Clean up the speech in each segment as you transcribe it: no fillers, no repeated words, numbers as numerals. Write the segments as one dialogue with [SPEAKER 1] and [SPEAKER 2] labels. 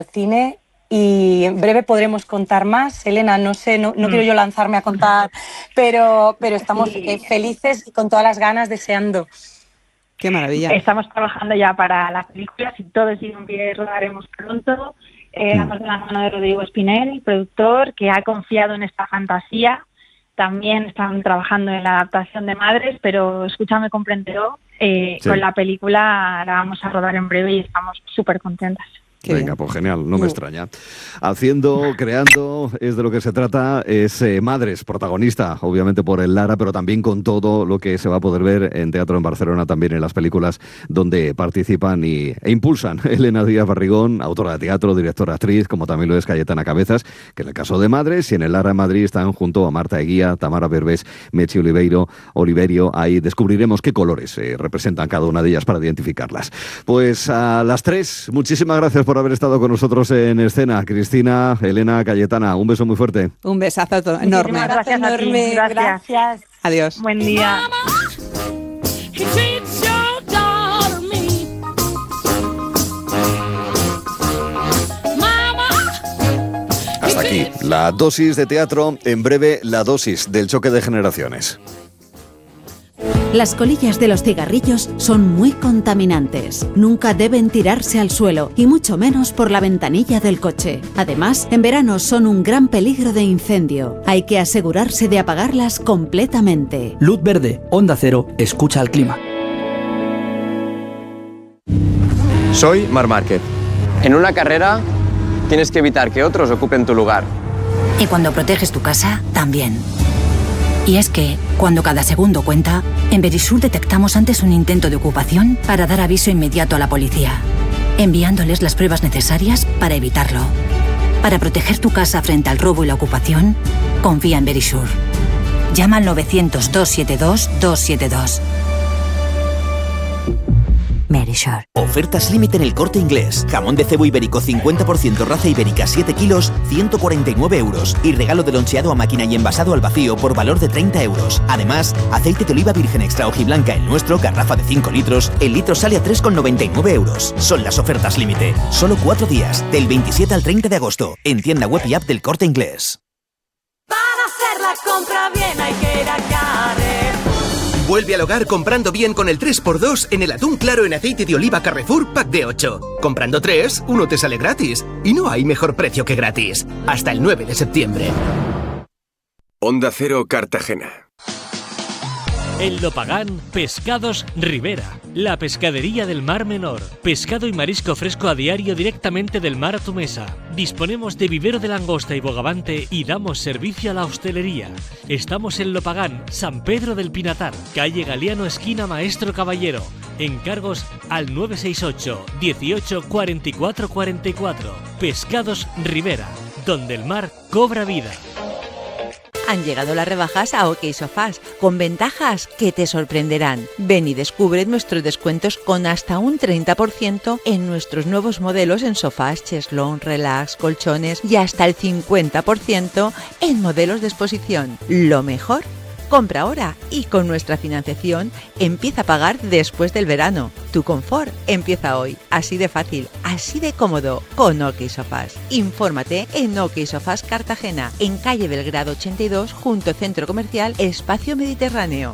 [SPEAKER 1] cine y en breve podremos contar más. Elena, no sé, no quiero yo lanzarme a contar, pero estamos felices y con todas las ganas, deseando.
[SPEAKER 2] ¡Qué maravilla!
[SPEAKER 3] Estamos trabajando ya para las películas y todo sigue en pie, rodaremos pronto. Vamos de la mano de Rodrigo Espinel, productor, que ha confiado en esta fantasía. También están trabajando en la adaptación de Madres, pero Escúchame, comprenderó. Con la película la vamos a rodar en breve y estamos súper contentas.
[SPEAKER 4] Venga, pues genial, no me extraña. Haciendo, creando, es de lo que se trata, es Madres, protagonista, obviamente por el Lara, pero también con todo lo que se va a poder ver en teatro en Barcelona, también en las películas donde participan e impulsan Elena Díaz Barrigón, autora de teatro, directora, actriz, como también lo es Cayetana Cabezas, que en el caso de Madres y en el Lara en Madrid están junto a Marta Eguía, Tamara Berbés, Mechi Oliverio, ahí descubriremos qué colores representan cada una de ellas para identificarlas. Pues a las 3, muchísimas gracias por haber estado con nosotros en escena. Cristina, Elena, Cayetana, un beso muy fuerte.
[SPEAKER 2] Un besazo enorme.
[SPEAKER 3] Gracias a ti. Gracias.
[SPEAKER 2] Adiós.
[SPEAKER 3] Buen día.
[SPEAKER 4] Hasta aquí la dosis de teatro, en breve la dosis del choque de generaciones.
[SPEAKER 5] Las colillas de los cigarrillos son muy contaminantes. Nunca deben tirarse al suelo, y mucho menos por la ventanilla del coche. Además, en verano son un gran peligro de incendio. Hay que asegurarse de apagarlas completamente.
[SPEAKER 6] Luz verde, Onda Cero, escucha al clima.
[SPEAKER 7] Soy Marc Márquez. En una carrera tienes que evitar que otros ocupen tu lugar.
[SPEAKER 8] Y cuando proteges tu casa, también. Y es que, cuando cada segundo cuenta, en Verisur detectamos antes un intento de ocupación para dar aviso inmediato a la policía, enviándoles las pruebas necesarias para evitarlo. Para proteger tu casa frente al robo y la ocupación, confía en Verisur. Llama al 900-272-272. Verisur.
[SPEAKER 9] Ofertas límite en El Corte Inglés. Jamón de cebo ibérico 50% raza ibérica 7 kilos, 149 euros. Y regalo de loncheado a máquina y envasado al vacío por valor de 30 euros. Además, aceite de oliva virgen extra hojiblanca el nuestro, garrafa de 5 litros. El litro sale a 3,99 euros. Son las ofertas límite. Solo 4 días, del 27 al 30 de agosto. En tienda web y app del Corte Inglés.
[SPEAKER 10] Para hacer la compra bien hay que ir a Carrefour.
[SPEAKER 11] Vuelve al hogar comprando bien con el 3x2 en el atún claro en aceite de oliva Carrefour Pack de 8. Comprando 3, uno te sale gratis. Y no hay mejor precio que gratis. Hasta el 9 de septiembre.
[SPEAKER 12] Onda Cero Cartagena.
[SPEAKER 13] En Lopagán, Pescados Rivera, la pescadería del Mar Menor. Pescado y marisco fresco a diario directamente del mar a tu mesa. Disponemos de vivero de langosta y bogavante y damos servicio a la hostelería. Estamos en Lopagán, San Pedro del Pinatar, calle Galiano, esquina Maestro Caballero. Encargos al 968 18 44 44. Pescados Rivera, donde el mar cobra vida.
[SPEAKER 14] Han llegado las rebajas a OK Sofás, con ventajas que te sorprenderán. Ven y descubre nuestros descuentos con hasta un 30% en nuestros nuevos modelos en sofás, cheslón, relax, colchones y hasta el 50% en modelos de exposición. Lo mejor, compra ahora y con nuestra financiación empieza a pagar después del verano. Tu confort empieza hoy, así de fácil, así de cómodo, con OK Sofás. Infórmate en OK Sofás Cartagena, en calle Belgrado 82, junto Centro Comercial Espacio Mediterráneo.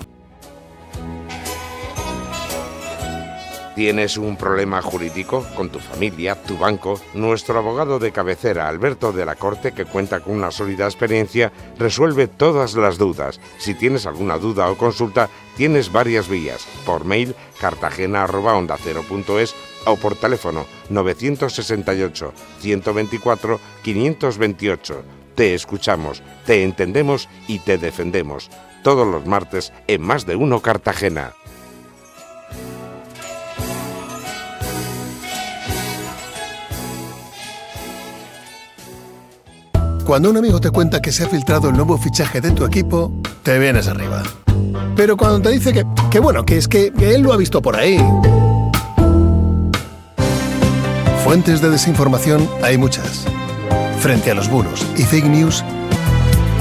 [SPEAKER 15] ¿Tienes un problema jurídico con tu familia, tu banco? Nuestro abogado de cabecera, Alberto de la Corte, que cuenta con una sólida experiencia, resuelve todas las dudas. Si tienes alguna duda o consulta, tienes varias vías. Por mail, cartagena@ondacero.es o por teléfono 968 124 528. Te escuchamos, te entendemos y te defendemos. Todos los martes en Más de Uno Cartagena.
[SPEAKER 16] Cuando un amigo te cuenta que se ha filtrado el nuevo fichaje de tu equipo, te vienes arriba. Pero cuando te dice que él lo ha visto por ahí. Fuentes de desinformación hay muchas. Frente a los bulos y fake news,